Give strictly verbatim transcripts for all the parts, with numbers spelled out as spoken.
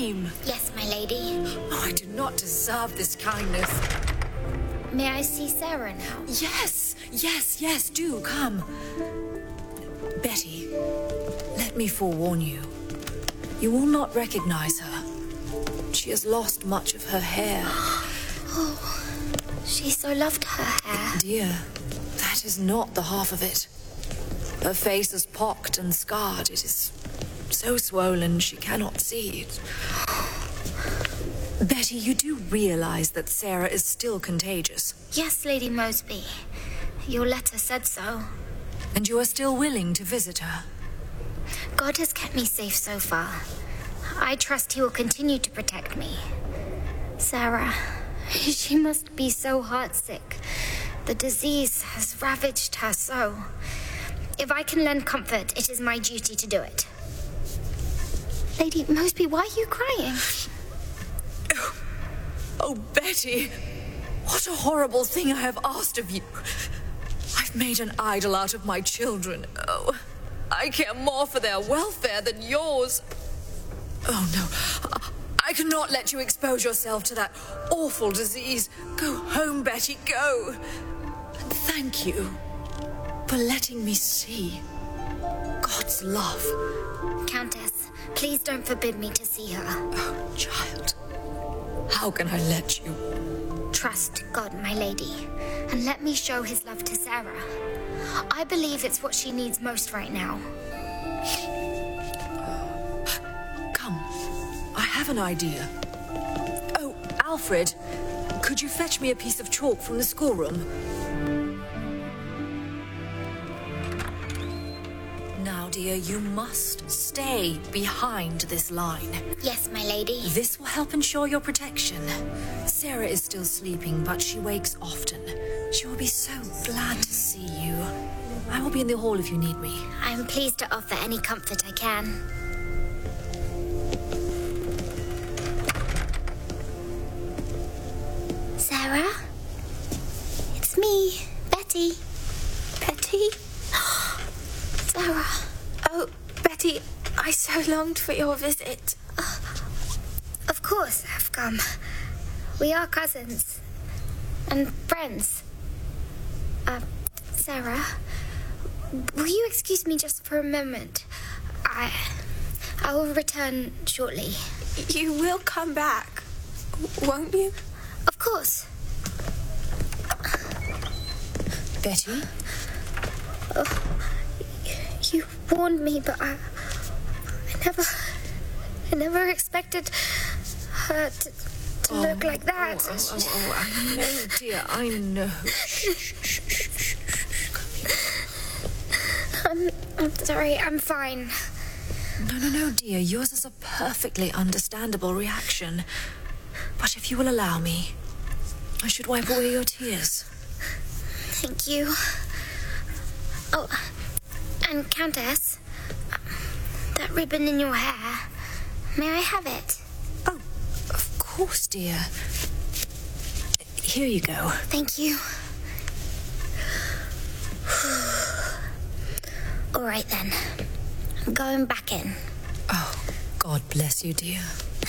shame. Yes, my lady. Oh, I do not deserve this kindness. May I see Sarah now? Yes, yes, yes, do, come. Betty, let me forewarn you. You will not recognize her. She has lost much of her hair. Oh, she so loved her hair. Dear, that is not the half of it. Her face is pocked and scarred. It is so swollen she cannot see it. Betty, you do realize that Sarah is still contagious? Yes, Lady Mosby. Your letter said so. And you are still willing to visit her? God has kept me safe so far. I trust he will continue to protect me. Sarah, she must be so heartsick. The disease has ravaged her so. If I can lend comfort, it is my duty to do it. Lady Mosby, why are you crying? Oh, oh, Betty, what a horrible thing I have asked of you. I've made an idol out of my children. Oh, I care more for their welfare than yours. Oh, no, I cannot let you expose yourself to that awful disease. Go home, Betty, go. And thank you for letting me see God's love. Countess, please don't forbid me to see her. Oh, child, how can I let you? Trust God, my lady, and let me show his love to Sarah. I believe it's what she needs most right now. Come, I have an idea. Oh, Alfred, could you fetch me a piece of chalk from the schoolroom? Now, dear, you must stay behind this line. Yes, my lady. This will help ensure your protection. Sarah is still sleeping, but she wakes often. She will be so glad to see you. I will be in the hall if you need me. I'm pleased to offer any comfort I can. Sarah? It's me, Betty. Betty? Sarah. Oh, Betty, I so longed for your visit. Uh, of course I've come. We are cousins. And friends. Uh, Sarah, will you excuse me just for a moment? I... I will return shortly. You will come back, won't you? Of course. Betty? Oh, you warned me, but I... I never... I never expected her to, to oh, look like that. Oh, oh, oh, oh, I know, dear, I know. Shh, shh, shh, shh, shh, shh. I'm, I'm sorry, I'm fine. No, no, no, dear. Yours is a perfectly understandable reaction. But if you will allow me, I should wipe away your tears. Thank you. Oh, and Countess, that ribbon in your hair, may I have it? Oh, of course, dear. Here you go. Thank you. All right, then. I'm going back in. Oh, God bless you, dear.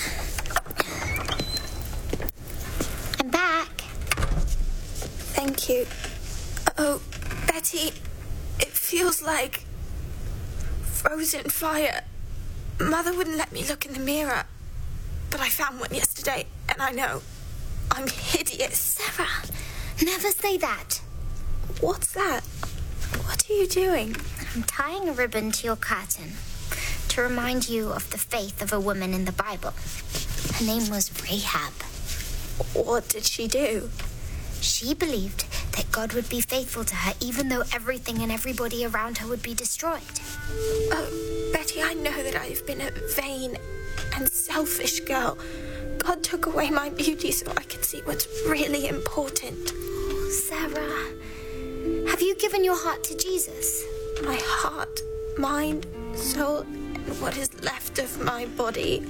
I'm back. Thank you. Oh, Betty, it feels like frozen fire. Mother wouldn't let me look in the mirror, but I found one yesterday, and I know I'm hideous. Sarah, never say that. What's that? What are you doing? I'm tying a ribbon to your curtain to remind you of the faith of a woman in the Bible. Her name was Rahab. What did she do? She believed that God would be faithful to her even though everything and everybody around her would be destroyed. Oh, Betty, I know that I've been a vain and selfish girl. God took away my beauty so I could see what's really important. Oh, Sarah, have you given your heart to Jesus? My heart, mind, soul, and what is left of my body.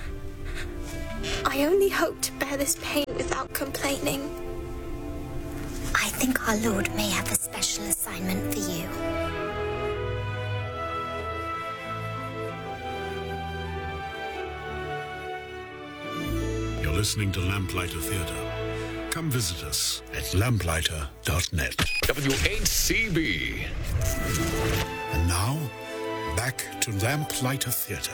I only hope to bear this pain without complaining. I think our Lord may have a special assignment for you. listening to Lamplighter Theatre. Come visit us at lamplighter dot net. W H C B. And now, back to Lamplighter Theatre.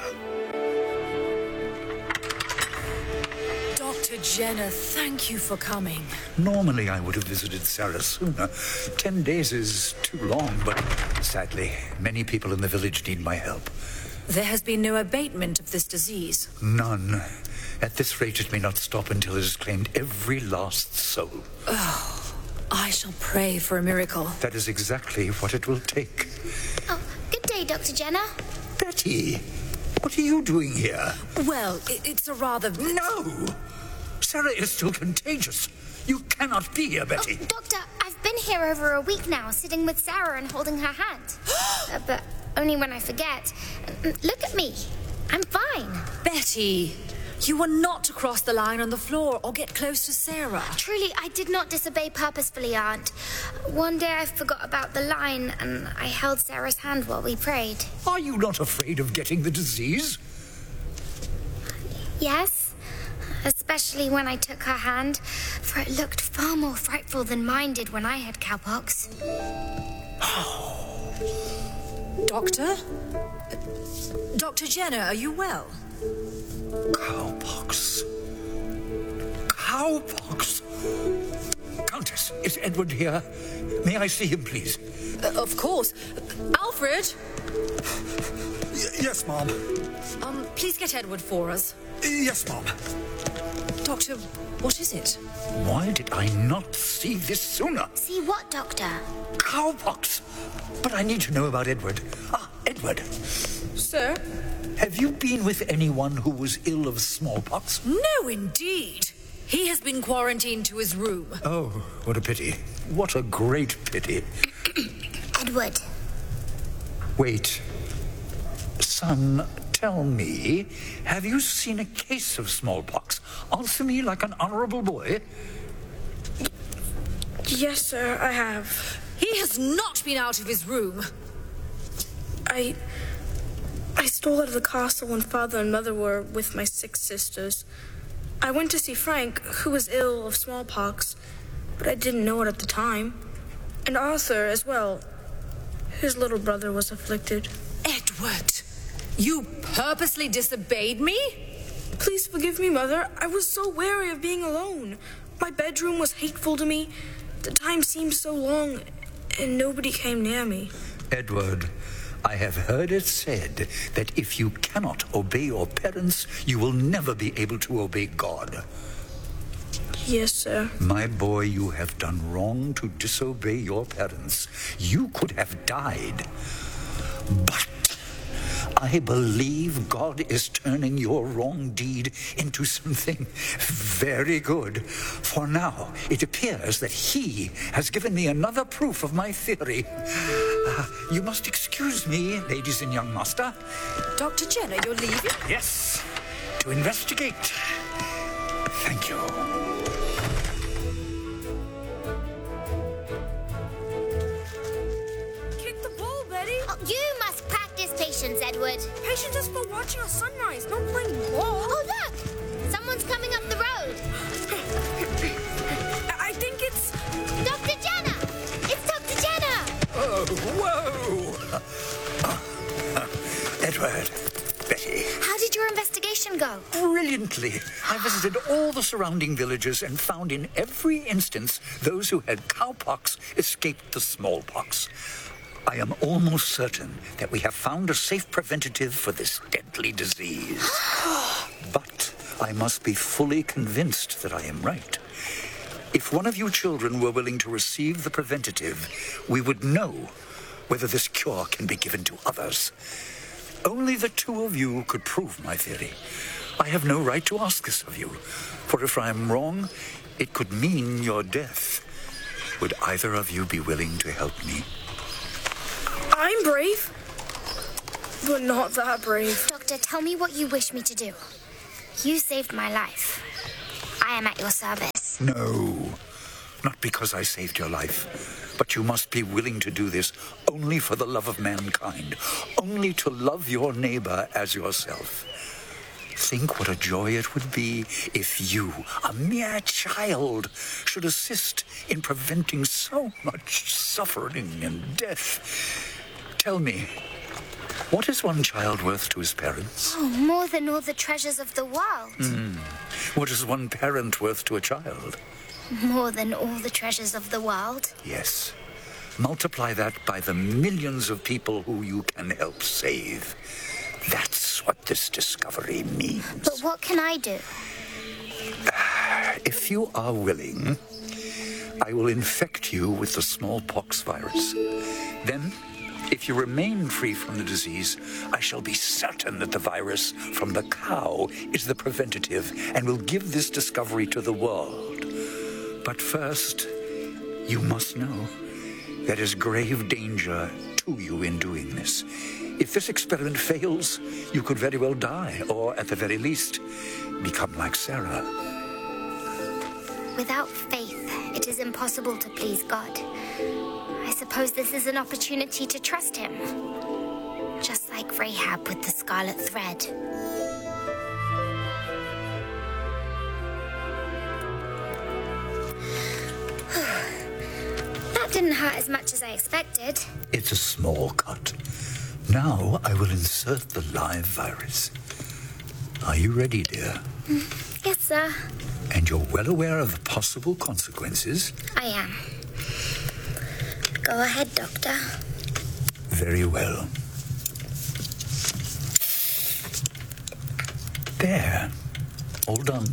Doctor Jenner, thank you for coming. Normally I would have visited Sarah sooner. Ten days is too long, but sadly, many people in the village need my help. There has been no abatement of this disease. None. At this rate, it may not stop until it has claimed every last soul. Oh, I shall pray for a miracle. That is exactly what it will take. Oh, good day, Doctor Jenner. Betty, what are you doing here? Well, it, it's a rather... No! Sarah is still contagious. You cannot be here, Betty. Oh, Doctor, I've been here over a week now, sitting with Sarah and holding her hand. uh, but only when I forget. Look at me. I'm fine. Betty, you were not to cross the line on the floor or get close to Sarah. Truly, I did not disobey purposefully, Aunt. One day I forgot about the line and I held Sarah's hand while we prayed. Are you not afraid of getting the disease? Yes, especially when I took her hand, for it looked far more frightful than mine did when I had cowpox. Doctor? Doctor Jenner, are you well? Cowpox. Cowpox. Countess, is Edward here? May I see him, please? Uh, of course. Alfred? Y- yes, Mom. Um, please get Edward for us. Yes, Mom. Doctor, what is it? Why did I not see this sooner? See what, Doctor? Cowpox. But I need to know about Edward. Ah, Edward. Sir? Have you been with anyone who was ill of smallpox? No, indeed. He has been quarantined to his room. Oh, what a pity. What a great pity. Edward. Wait. Son, tell me, have you seen a case of smallpox? Answer me like an honorable boy. Yes, sir, I have. He has not been out of his room. I... I stole out of the castle when Father and Mother were with my six sisters. I went to see Frank, who was ill of smallpox, but I didn't know it at the time. And Arthur as well. His little brother was afflicted. Edward, you purposely disobeyed me? Please forgive me, Mother. I was so wary of being alone. My bedroom was hateful to me. The time seemed so long, and nobody came near me. Edward, I have heard it said that if you cannot obey your parents, you will never be able to obey God. Yes, sir. My boy, you have done wrong to disobey your parents. You could have died. But I believe God is turning your wrong deed into something very good. For now, it appears that He has given me another proof of my theory. Uh, you must excuse me, ladies and young master. Doctor Jenner, you're leaving? Yes, to investigate. Thank you. Kick the ball, Betty. Oh, you must practice patience, Edward. Patience is for watching a sunrise, not playing ball. Oh, look! Someone's coming up the road. I think it's... Doctor Jenner! It's Doctor Jenner! Oh, whoa! Edward, Betty. How did your investigation go? Brilliantly. I visited all the surrounding villages and found in every instance those who had cowpox escaped the smallpox. I am almost certain that we have found a safe preventative for this deadly disease. But I must be fully convinced that I am right. If one of you children were willing to receive the preventative, we would know whether this cure can be given to others. Only the two of you could prove my theory. I have no right to ask this of you, for if I am wrong, it could mean your death. Would either of you be willing to help me? I'm brave, but not that brave. Doctor, tell me what you wish me to do. You saved my life. I am at your service. No, not because I saved your life. But you must be willing to do this only for the love of mankind, only to love your neighbor as yourself. Think what a joy it would be if you, a mere child, should assist in preventing so much suffering and death. Tell me, what is one child worth to his parents? Oh, more than all the treasures of the world. Mm. What is one parent worth to a child? More than all the treasures of the world. Yes. Multiply that by the millions of people who you can help save. That's what this discovery means. But what can I do? If you are willing, I will infect you with the smallpox virus. Then, if you remain free from the disease, I shall be certain that the virus from the cow is the preventative and will give this discovery to the world. But first, you must know there is grave danger to you in doing this. If this experiment fails, you could very well die, or at the very least, become like Sarah. Without faith, it is impossible to please God. I suppose this is an opportunity to trust him. Just like Rahab with the scarlet thread. That didn't hurt as much as I expected. It's a small cut. Now I will insert the live virus. Are you ready, dear? Yes, sir. And you're well aware of the possible consequences? I am. Go ahead, Doctor. Very well. There. All done.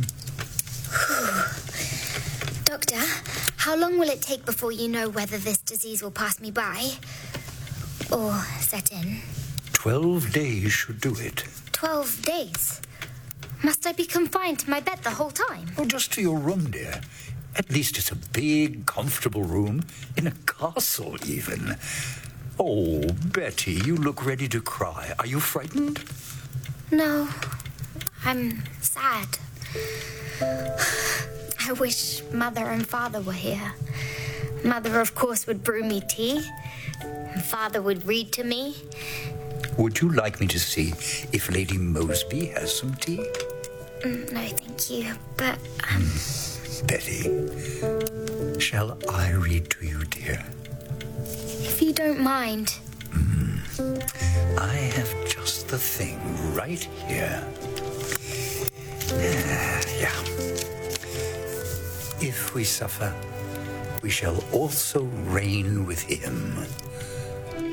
Doctor, how long will it take before you know whether this disease will pass me by? Or set in? Twelve days should do it. Twelve days? Must I be confined to my bed the whole time? Oh, just to your room, dear. At least it's a big, comfortable room. In a castle, even. Oh, Betty, you look ready to cry. Are you frightened? No. I'm sad. I wish Mother and Father were here. Mother, of course, would brew me tea. And Father would read to me. Would you like me to see if Lady Moseby has some tea? Mm, no, thank you. But, um... Betty, shall I read to you, dear? If you don't mind. Mm. I have just the thing right here. Uh, yeah. If we suffer, we shall also reign with him.